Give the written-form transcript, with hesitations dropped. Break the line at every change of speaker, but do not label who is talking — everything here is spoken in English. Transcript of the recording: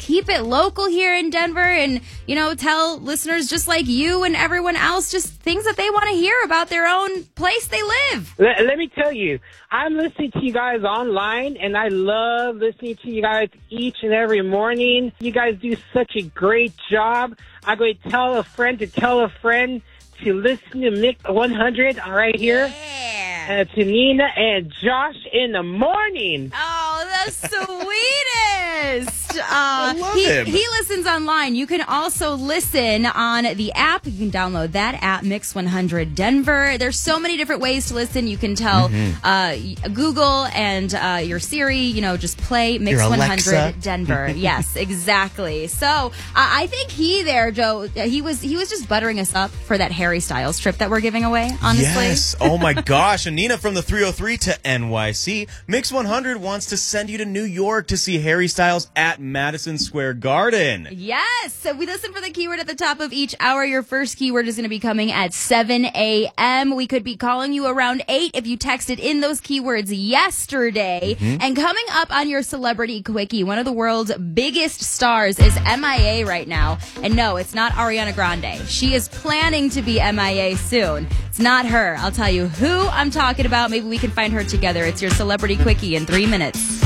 keep it local here in Denver and, tell listeners just like you and everyone else just things that they want to hear about their own place they live.
Let me tell you, I'm listening to you guys online, and I love listening to you guys each and every morning. You guys do such a great job. I'm going to tell a friend to listen to Mix 100 right here.
Yeah.
To Nina and Josh in the morning.
Oh, the sweetest.
I love him.
He listens online. You can also listen on the app. You can download that app, Mix 100 Denver. There's so many different ways to listen. You can tell Google and your Siri, just play Mix
Your
100
Alexa.
Denver. Yes, exactly. So I think Joe, he was just buttering us up for that Harry Styles trip that we're giving away, honestly.
Yes. Oh, my gosh. And Nina from the 303 to NYC. Mix 100 wants to send you to New York to see Harry Styles at Madison Square Garden.
Yes. So we listen for the keyword at the top of each hour. Your first keyword is going to be coming at 7 a.m. We could be calling you around 8 if you texted in those keywords yesterday. And coming up on your Celebrity Quickie, one of the world's biggest stars is MIA right now. And no, it's not Ariana Grande. She is planning to be MIA soon. It's not her. I'll tell you who I'm talking about. Maybe we can find her together. It's your Celebrity Quickie in 3 minutes.